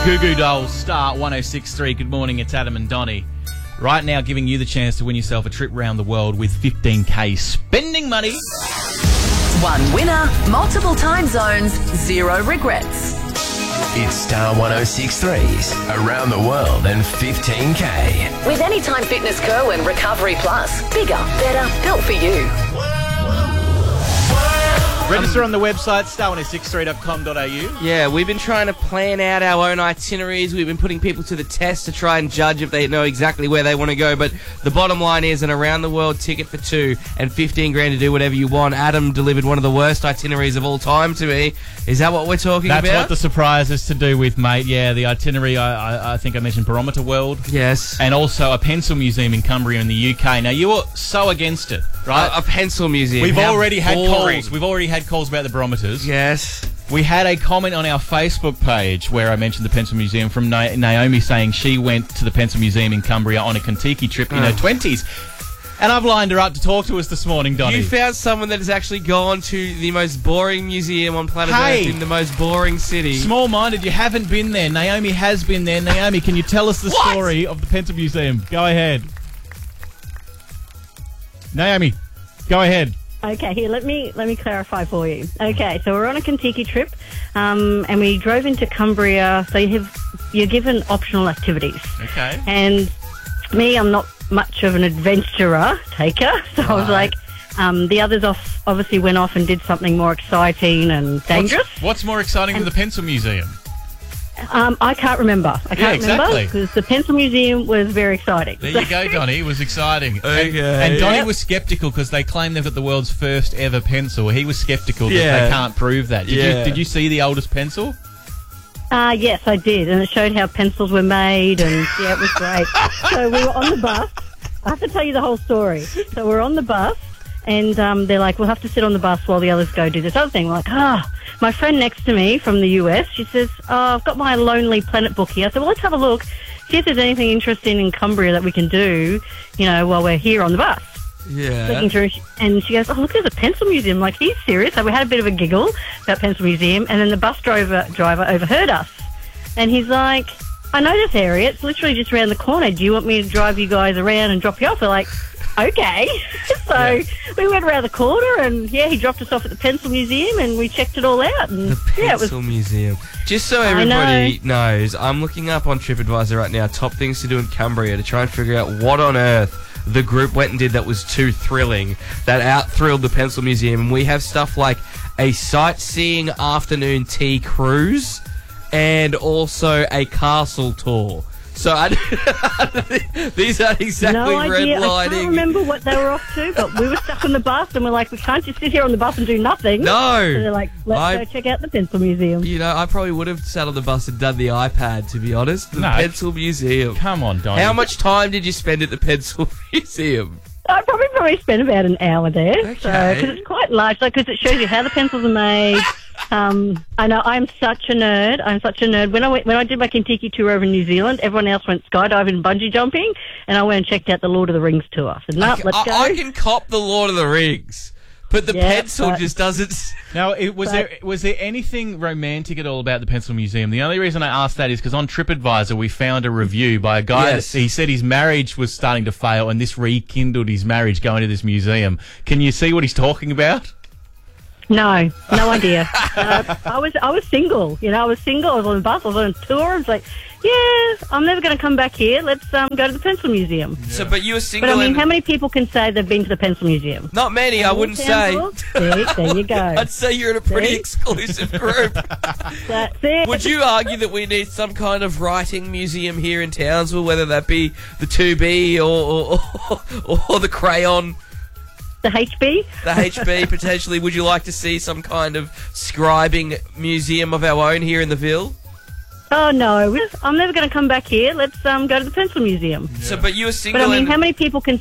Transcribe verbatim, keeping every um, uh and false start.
Goo Goo Dolls, Star one oh six point three. Good morning, it's Adam and Donnie. Right now, giving you the chance to win yourself a trip around the world with fifteen K spending money. One winner, multiple time zones, zero regrets. It's Star one oh six point three's Around the World and fifteen K. With Anytime Fitness Kerwin Recovery Plus. Bigger, better, built for you. Register on the website, star one oh six three dot com dot a u. Yeah, we've been trying to plan out our own itineraries. We've been putting people to the test to try and judge if they know exactly where they want to go. But the bottom line is an around-the-world ticket for two and fifteen grand to do whatever you want. Adam delivered one of the worst itineraries of all time to me. Is that what we're talking That's about? what the surprise is to do with, mate. Yeah, the itinerary, I, I, I think I mentioned Barometer World. Yes. And also a pencil museum in Cumbria in the U K. Now, you were so against it, right? A, a pencil museum. We've How already had boring. calls. We've already had calls about the barometers. Yes. We had a comment on our Facebook page where I mentioned the Pencil Museum from Na- Naomi saying she went to the Pencil Museum in Cumbria on a Kentucky trip in her twenties. And I've lined her up to talk to us this morning, Donnie. You found someone that has actually gone to the most boring museum on planet Hey. Earth in the most boring city. Small-minded, you haven't been there. Naomi has been there. Naomi, can you tell us the What? story of the Pencil Museum? Go ahead. Naomi, go ahead. Okay, here, let me let me clarify for you. Okay, so we're on a Kentucky trip, um, and we drove into Cumbria, so you have, you're given optional activities. Okay. And me, I'm not much of an adventurer taker, so I was Right. like, um, the others off obviously went off and did something more exciting and dangerous. What's, what's more exciting than the Pencil Museum? Um, I can't remember. I Yeah, can't remember exactly. because the Pencil Museum was very exciting. There you go, Donnie. It was exciting. Okay. And, and Donnie Yep. was sceptical because they claim they've got the world's first ever pencil. He was sceptical that Yeah. they can't prove that. Did, Yeah. you, did you see the oldest pencil? Uh, yes, I did, and it showed how pencils were made, and yeah, it was great. So we were on the bus. I have to tell you the whole story. So we're on the bus, and um, they're like, we'll have to sit on the bus while the others go do this other thing. We're like, ah. My friend next to me from the U S, she says, oh, I've got my Lonely Planet book here. I said, well, let's have a look, see if there's anything interesting in Cumbria that we can do, you know, while we're here on the bus. Yeah. Looking through, and she goes, oh, look, there's a pencil museum. Like, he's serious. So we had a bit of a giggle about pencil museum, and then the bus driver driver overheard us. And he's like, I know this area. It's literally just around the corner. Do you want me to drive you guys around and drop you off? We're like, okay. so Yeah. we went around the corner, and, yeah, he dropped us off at the pencil museum, and we checked it all out. And, The yeah, it was Pencil Museum. Just so I everybody knows, I'm looking up on TripAdvisor right now, top things to do in Cumbria to try and figure out what on earth the group went and did that was too thrilling, that out-thrilled the Pencil Museum. And we have stuff like a sightseeing afternoon tea cruise and also a castle tour. So I, these aren't exactly no idea. I can't redlining. remember what they were off to, but we were stuck on the bus, and we're like, we can't just sit here on the bus and do nothing. No. So they're like, let's I- go check out the pencil museum. You know, I probably would have sat on the bus and done the iPad, to be honest. The No. Pencil Museum. Come on, Donnie. How much time did you spend at the Pencil Museum? I probably probably spent about an hour there, Okay. because it's quite large. Like, because it shows you how the pencils are made. um, I know I'm such a nerd. I'm such a nerd. When I went, when I did my Kentucky tour over in New Zealand, everyone else went skydiving and bungee jumping, and I went and checked out the Lord of the Rings tour. I said, no, let's I, go. I can cop the Lord of the Rings, but the Yeah, pencil but- just doesn't... Now, it, was But- there was there anything romantic at all about the Pencil Museum? The only reason I asked that is because on TripAdvisor we found a review by a guy Yes. that he said his marriage was starting to fail, and this rekindled his marriage going to this museum. Can you see what he's talking about? No, no idea. uh, I was I was single. You know, I was single. I was on the bus. I was on a tour. I was like, yeah, I'm never going to come back here. Let's um, go to the pencil museum. So, but you were But single I mean, and... how many people can say they've been to the pencil museum? Not many, I wouldn't say. See, there you go. I'd say you're in a pretty See? exclusive group. That's it. Would you argue that we need some kind of writing museum here in Townsville, whether that be the two B or, or, or, or the Crayon, The H B? the H B potentially? Would you like to see some kind of scribing museum of our own here in the Ville? Oh, no. I'm never going to come back here. Let's um, go to the pencil museum. So, but you were But single I mean, and... how many people can